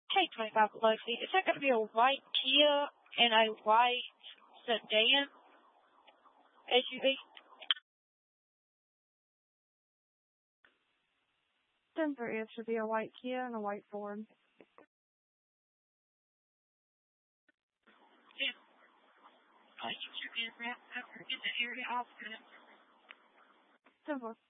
Hey, 25 below feet. Is that going to be a white Kia and a white sedan SUV? 10-3, it should be a white Kia and a white Ford. Yeah. I should get the area off. 10-4.